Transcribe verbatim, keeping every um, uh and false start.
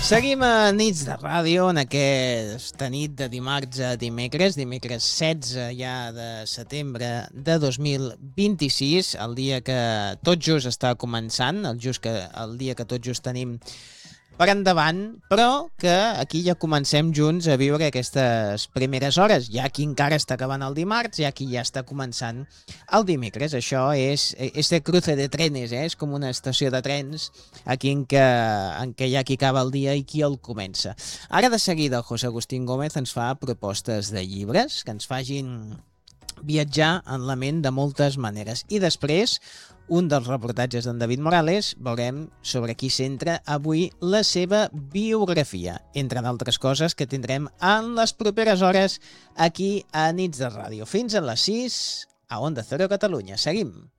Seguim a Nits de Ràdio en aquesta nit de dimarts a dimecres, dimecres setze ja de setembre de dos mil vint-i-sis, el dia que tot just està començant, el, just que, el dia que tot just tenim per endavant, però que aquí ja comencem junts a viure aquestes primeres hores. Hi ha qui encara està acabant el dimarts, hi ha qui ja està començant el dimecres. Això és este cruce de trenes, eh? És com una estació de trens aquí en què, en què hi ha qui acaba el dia i qui el comença. Ara de seguida el José Agustín Gómez ens fa propostes de llibres que ens facin viatjar en la ment de moltes maneres. I després, un dels reportatges d'en David Morales, veurem sobre qui centra avui la seva biografia, entre d'altres coses que tindrem en les properes hores aquí a Nits de Ràdio. Fins a les sis, a Onda Cero Catalunya. Seguim.